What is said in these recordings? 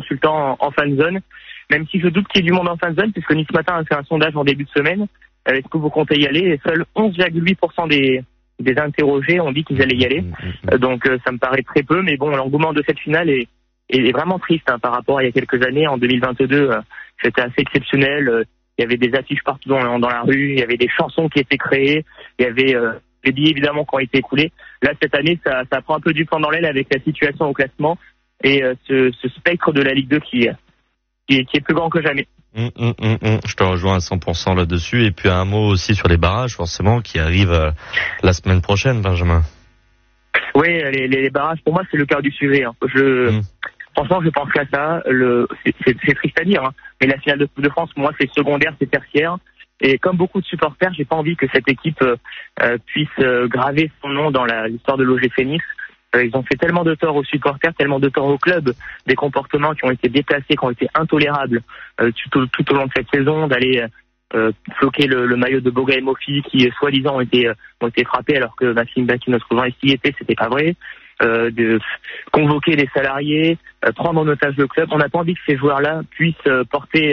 consultants en fan zone. Même si je doute qu'il y ait du monde en fan zone, puisque Nice Matin a fait un sondage en début de semaine. Est-ce que vous comptez y aller? Et seuls 11,8% des interrogés ont dit qu'ils allaient y aller. Donc ça me paraît très peu, mais bon, l'engouement de cette finale est vraiment triste par rapport à il y a quelques années. En 2022, c'était assez exceptionnel. Il y avait des affiches partout dans la rue, il y avait des chansons qui étaient créées, il y avait des billets évidemment qui ont été écoulés. Là, cette année, ça prend un peu du plomb dans l'aile avec la situation au classement et ce spectre de la Ligue 2 qui est plus grand que jamais. Je te rejoins à 100% là-dessus. Et puis un mot aussi sur les barrages, forcément, qui arrivent la semaine prochaine, Benjamin. Oui, les barrages, pour moi, c'est le cœur du sujet. Franchement, je pense qu'à ça. C'est triste à dire, mais la finale de Coupe de France, pour moi, c'est secondaire, c'est tertiaire. Et comme beaucoup de supporters, j'ai pas envie que cette équipe puisse graver son nom dans l'histoire de l'OGC Nice. Ils ont fait tellement de tort aux supporters, tellement de tort au club, des comportements qui ont été déplacés, qui ont été intolérables tout au long de cette saison, d'aller floquer le maillot de Boga et Mofi qui soi-disant ont été frappés alors que Maxime Baki, notre joueur, s'y était, c'était pas vrai. De convoquer les salariés, prendre en otage le club. On n'a pas envie que ces joueurs-là puissent porter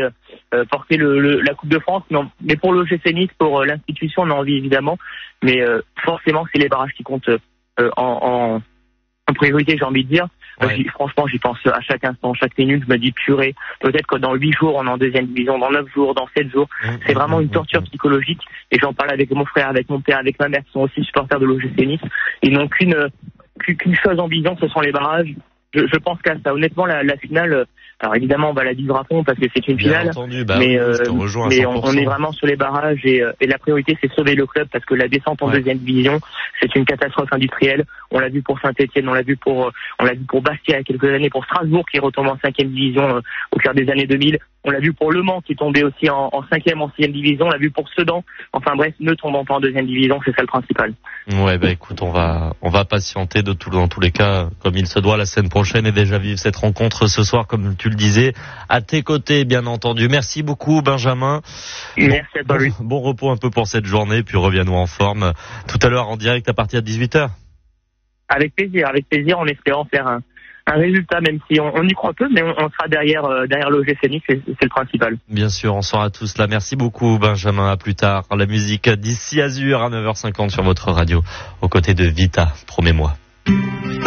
la Coupe de France. Non, mais pour l'OGC Nice, pour l'institution, on a envie évidemment. Mais forcément, c'est les barrages qui comptent en priorité, j'ai envie de dire. Ouais. Franchement, j'y pense à chaque instant, chaque minute. Je me dis purée. Peut-être que dans 8 jours, on est en deuxième division, dans 9 jours, dans 7 jours. C'est vraiment une torture psychologique. Et j'en parle avec mon frère, avec mon père, avec ma mère, qui sont aussi supporters de l'OGC Nice. Ils n'ont qu'une chose en vision, ce sont les barrages. Je pense qu'à ça. Honnêtement, la finale, alors évidemment, on va la vivre à fond parce que c'est une finale. Entendu, mais on est vraiment sur les barrages et la priorité, c'est sauver le club parce que la descente en deuxième division, c'est une catastrophe industrielle. On l'a vu pour Saint-Etienne, on l'a vu pour Bastia il y a quelques années, pour Strasbourg qui retombe en 5e division au cœur des années 2000. On l'a vu pour Le Mans qui tombait aussi en 5e, en 6e division. On l'a vu pour Sedan. Enfin bref, ne tombant pas en 2e division, c'est ça le principal. Ouais, écoute, on va patienter dans tous les cas, comme il se doit, la semaine prochaine et déjà vivre cette rencontre ce soir, comme tu le disais, à tes côtés, bien entendu. Merci beaucoup, Benjamin. Merci à toi, Louis. Bon repos un peu pour cette journée, puis reviens-nous en forme tout à l'heure en direct à partir de 18h. Avec plaisir, en espérant faire un résultat, même si on y croit peu, mais on sera derrière l'OGC Nice, c'est le principal. Bien sûr, on sera tous là. Merci beaucoup, Benjamin. À plus tard. La musique d'ici Azur à 9h50 sur votre radio, aux côtés de Vita. Promets-moi.